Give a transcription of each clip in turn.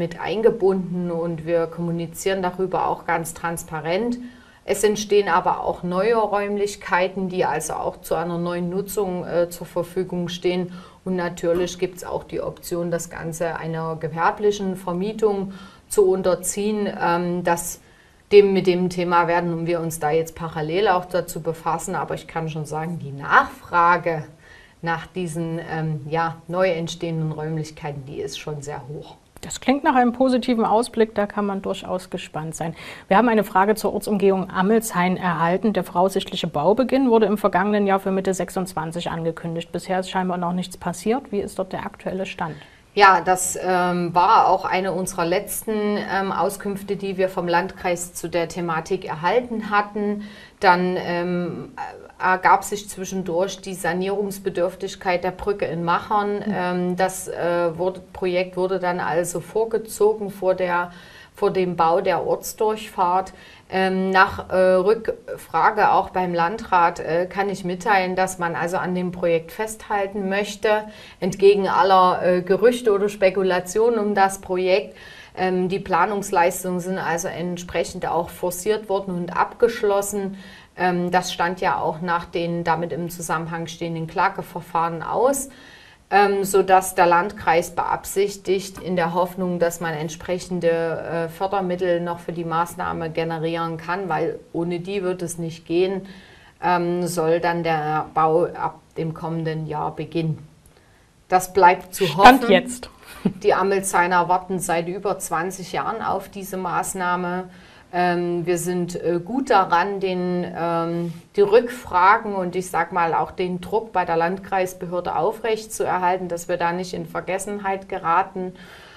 mit eingebunden und wir kommunizieren darüber auch ganz transparent. Es entstehen aber auch neue Räumlichkeiten, die also auch zu einer neuen Nutzung zur Verfügung stehen. Und natürlich gibt es auch die Option, das Ganze einer gewerblichen Vermietung zu unterziehen. Mit dem Thema werden wir uns da jetzt parallel auch dazu befassen. Aber ich kann schon sagen, die Nachfrage nach diesen neu entstehenden Räumlichkeiten, die ist schon sehr hoch. Das klingt nach einem positiven Ausblick, da kann man durchaus gespannt sein. Wir haben eine Frage zur Ortsumgehung Amelshain erhalten. Der voraussichtliche Baubeginn wurde im vergangenen Jahr für Mitte 26 angekündigt. Bisher ist scheinbar noch nichts passiert. Wie ist dort der aktuelle Stand? Ja, das war auch eine unserer letzten Auskünfte, die wir vom Landkreis zu der Thematik erhalten hatten. Dann ergab sich zwischendurch die Sanierungsbedürftigkeit der Brücke in Machern. Das Projekt wurde dann also vorgezogen vor dem Bau der Ortsdurchfahrt. Nach Rückfrage auch beim Landrat kann ich mitteilen, dass man also an dem Projekt festhalten möchte, entgegen aller Gerüchte oder Spekulationen um das Projekt. Die Planungsleistungen sind also entsprechend auch forciert worden und abgeschlossen. Das stand ja auch nach den damit im Zusammenhang stehenden Klageverfahren aus, sodass der Landkreis beabsichtigt, in der Hoffnung, dass man entsprechende Fördermittel noch für die Maßnahme generieren kann, weil ohne die wird es nicht gehen, soll dann der Bau ab dem kommenden Jahr beginnen. Das bleibt zu hoffen. Stand jetzt. Die Amelshainer warten seit über 20 Jahren auf diese Maßnahme. Wir sind gut daran, die Rückfragen und ich sage mal auch den Druck bei der Landkreisbehörde aufrechtzuerhalten, dass wir da nicht in Vergessenheit geraten.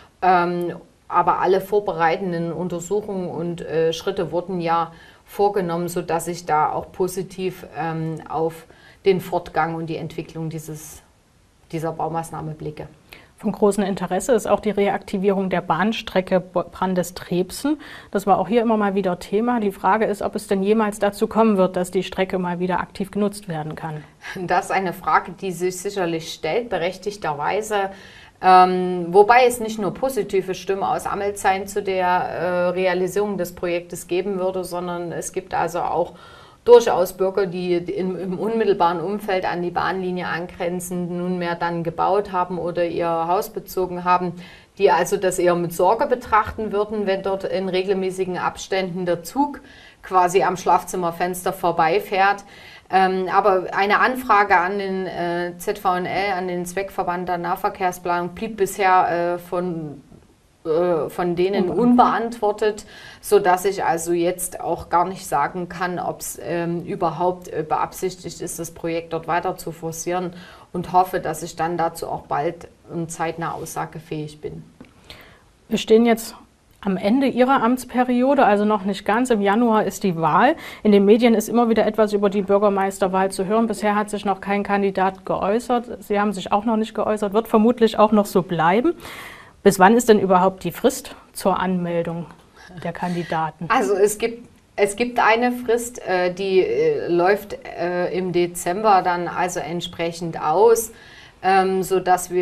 Aber alle vorbereitenden Untersuchungen und Schritte wurden ja vorgenommen, sodass ich da auch positiv auf den Fortgang und die Entwicklung dieser Baumaßnahme blicke. Von großem Interesse ist auch die Reaktivierung der Bahnstrecke Brandes-Trebsen. Das war auch hier immer mal wieder Thema. Die Frage ist, ob es denn jemals dazu kommen wird, dass die Strecke mal wieder aktiv genutzt werden kann. Das ist eine Frage, die sich sicherlich stellt, berechtigterweise. Wobei es nicht nur positive Stimmen aus Amelshain zu der Realisierung des Projektes geben würde, sondern es gibt also auch durchaus Bürger, die im unmittelbaren Umfeld an die Bahnlinie angrenzend nunmehr dann gebaut haben oder ihr Haus bezogen haben, die also das eher mit Sorge betrachten würden, wenn dort in regelmäßigen Abständen der Zug quasi am Schlafzimmerfenster vorbeifährt. Aber eine Anfrage an den ZVNL, an den Zweckverband der Nahverkehrsplanung, blieb bisher von denen unbeantwortet, sodass ich also jetzt auch gar nicht sagen kann, ob es überhaupt beabsichtigt ist, das Projekt dort weiter zu forcieren und hoffe, dass ich dann dazu auch bald und zeitnah aussagefähig bin. Wir stehen jetzt am Ende Ihrer Amtsperiode, also noch nicht ganz. Im Januar ist die Wahl. In den Medien ist immer wieder etwas über die Bürgermeisterwahl zu hören. Bisher hat sich noch kein Kandidat geäußert. Sie haben sich auch noch nicht geäußert, wird vermutlich auch noch so bleiben. Bis wann ist denn überhaupt die Frist zur Anmeldung der Kandidaten? Also es gibt eine Frist, die läuft im Dezember dann also entsprechend aus, sodass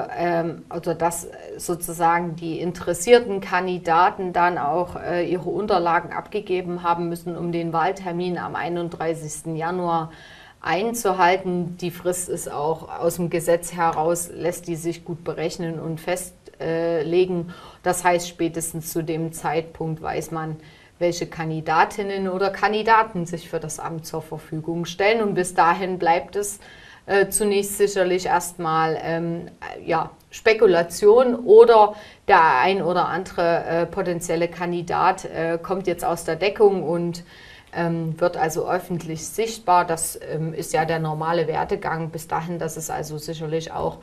dass sozusagen die interessierten Kandidaten dann auch ihre Unterlagen abgegeben haben müssen, um den Wahltermin am 31. Januar einzuhalten. Die Frist ist auch aus dem Gesetz heraus, lässt die sich gut berechnen und festlegen. Das heißt, spätestens zu dem Zeitpunkt weiß man, welche Kandidatinnen oder Kandidaten sich für das Amt zur Verfügung stellen. Und bis dahin bleibt es zunächst sicherlich erstmal Spekulation oder der ein oder andere potenzielle Kandidat kommt jetzt aus der Deckung und wird also öffentlich sichtbar. Das ist ja der normale Werdegang bis dahin, dass es also sicherlich auch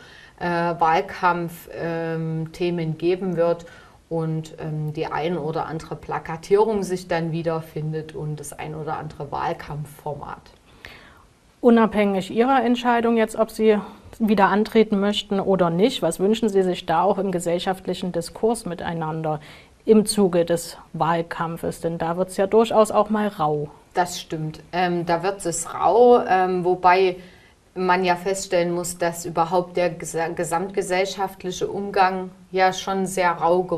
Wahlkampfthemen geben wird und die ein oder andere Plakatierung sich dann wiederfindet und das ein oder andere Wahlkampfformat. Unabhängig Ihrer Entscheidung jetzt, ob Sie wieder antreten möchten oder nicht, was wünschen Sie sich da auch im gesellschaftlichen Diskurs miteinander im Zuge des Wahlkampfes? Denn da wird es ja durchaus auch mal rau. Das stimmt. Da wird es rau, wobei man ja feststellen muss, dass überhaupt der gesamtgesellschaftliche Umgang ja schon sehr rau geworden ist.